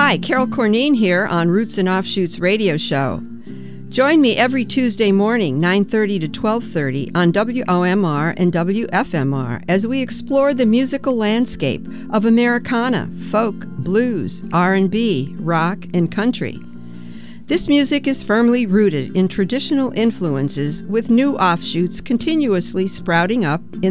Hi, Carol Corneen here on Roots and Offshoots radio show. Join me every Tuesday morning, 9:30 to 12:30 on WOMR and WFMR as we explore the musical landscape of Americana, folk, blues, R&B, rock, and country. This music is firmly rooted in traditional influences with new offshoots continuously sprouting up in